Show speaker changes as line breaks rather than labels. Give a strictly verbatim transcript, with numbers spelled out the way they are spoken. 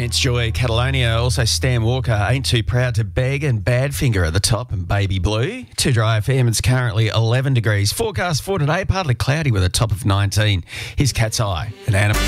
It's Joy Catalonia. Also, Stan Walker, Ain't Too Proud to Beg, and Badfinger at the top, and Baby Blue. Too Dry F M, it's currently eleven degrees. Forecast for today, partly cloudy with a top of nineteen. Here's Cat's Eye and Animal.